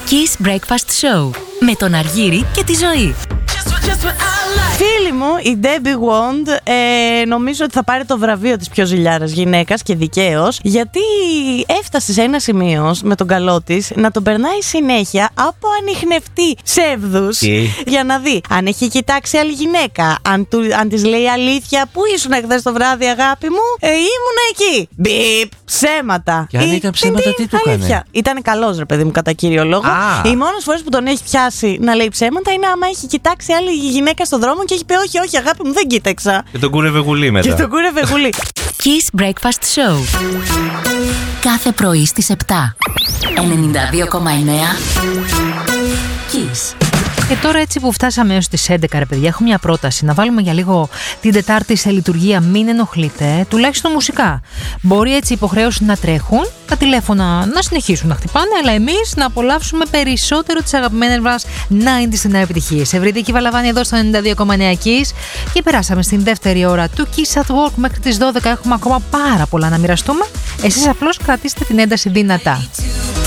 Kiss Breakfast Show με τον Αργύρη και τη Ζωή. Φίλη μου, η Debbie Wond, νομίζω ότι θα πάρει το βραβείο της πιο ζηλιάρας γυναίκας και δικαίως, γιατί έφτασε σε ένα σημείο με τον καλό της να τον περνάει συνέχεια από ανιχνευτή ψεύδους για να δει αν έχει κοιτάξει άλλη γυναίκα, αν της λέει αλήθεια. Πού ήσουν χθες το βράδυ, αγάπη μου? Ήμουνα εκεί. Μπιπ, ψέματα. Και αν ήταν ψέματα, τι του έκανε? Ήταν καλός, ρε παιδί μου, κατά κύριο λόγο. Οι μόνες φορές που τον έχει πιάσει να λέει ψέματα είναι άμα έχει κοιτάξει άλλη γυναίκα στον δρόμο και έχει πει όχι, όχι, αγάπη μου, δεν κοίταξα. Και τον κούρευε γουλή μετά. Και τον κούρευε γουλή. Kiss Breakfast Show. Κάθε πρωί στις 7. 92,9 Kiss. Και τώρα, έτσι που φτάσαμε έως τις 11, ρε παιδιά, έχω μια πρόταση. Να βάλουμε για λίγο την Τετάρτη σε λειτουργία Μην ενοχλείτε, τουλάχιστον μουσικά. Μπορεί έτσι οι υποχρεώσεις να τρέχουν, τα τηλέφωνα να συνεχίσουν να χτυπάνε, αλλά εμείς να απολαύσουμε περισσότερο τις αγαπημένες μας 90's επιτυχίες. Ευρυδίκη Βαλαβάνη εδώ στο 92,9 Kiss και περάσαμε στην δεύτερη ώρα του Kiss at Work μέχρι τις 12. Έχουμε ακόμα πάρα πολλά να μοιραστούμε. Εσείς απλώς κρατήστε την ένταση δυνατά.